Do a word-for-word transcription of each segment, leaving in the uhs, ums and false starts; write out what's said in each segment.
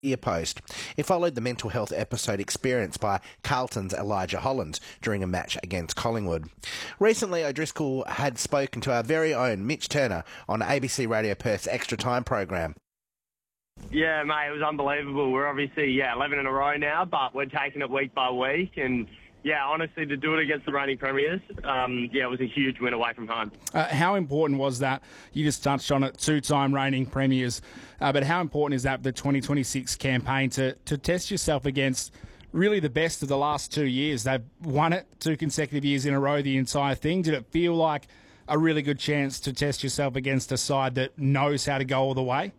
Ear post. It followed the mental health episode experienced by Carlton's Elijah Hollands during a match against Collingwood. Recently, O'Driscoll had spoken to our very own Mitch Turner on A B C Radio Perth's Extra Time program. Yeah, mate, it was unbelievable. We're obviously, yeah, eleven in a row now, but we're taking it week by week. And, yeah, honestly, to do it against the reigning premiers, um, yeah, it was a huge win away from home. Uh, how important was that? You just touched on it, two-time reigning premiers. Uh, but how important is that for the twenty twenty-six campaign to, to test yourself against really the best of the last two years? They've won it two consecutive years in a row, the entire thing. Did it feel like a really good chance to test yourself against a side that knows how to go all the way?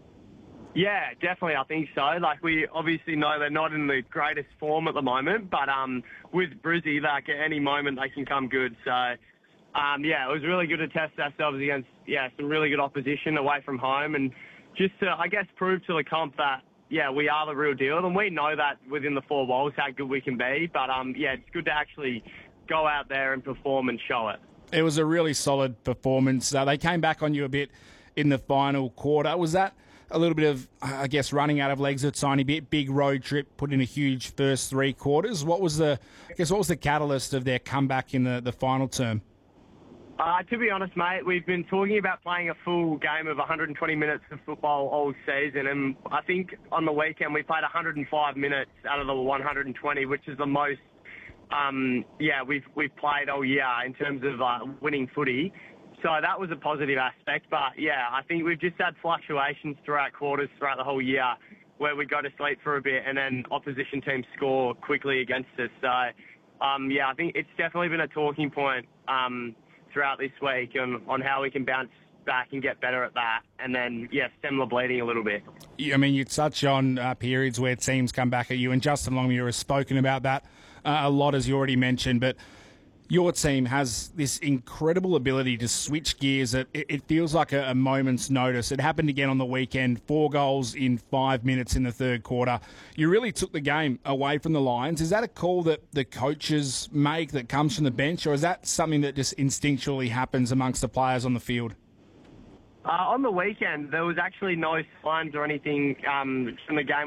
Yeah, definitely, I think so. Like, we obviously know they're not in the greatest form at the moment, but um, with Brizzy, like, at any moment they can come good. So, um, yeah, it was really good to test ourselves against, yeah, some really good opposition away from home and just to, I guess, prove to the comp that, yeah, we are the real deal. And we know that within the four walls how good we can be. But, um, yeah, it's good to actually go out there and perform and show it. It was a really solid performance. Uh, they came back on you a bit in the final quarter. Was that a little bit of, I guess, running out of legs a tiny bit, big road trip, put in a huge first three quarters? What was the, I guess, what was the catalyst of their comeback in the, the final term? Uh, to be honest, mate, we've been talking about playing a full game of one hundred twenty minutes of football all season, and I think on the weekend we played one hundred five minutes out of the one hundred twenty, which is the most, um, yeah, we've we've played all year in terms of uh, winning footy. So that was a positive aspect. But, yeah, I think we've just had fluctuations throughout quarters throughout the whole year where we go to sleep for a bit and then opposition teams score quickly against us. So, um, yeah, I think it's definitely been a talking point um, throughout this week on, on how we can bounce back and get better at that and then, yeah, stem the bleeding a little bit. I mean, you touch on uh, periods where teams come back at you, and Justin Longmuir has spoken about that uh, a lot, as you already mentioned, but your team has this incredible ability to switch gears. It, it feels like a, a moment's notice. It happened again on the weekend, four goals in five minutes in the third quarter. You really took the game away from the Lions. Is that a call that the coaches make that comes from the bench, or is that something that just instinctually happens amongst the players on the field? Uh, on the weekend, there was actually no signs or anything um, from the game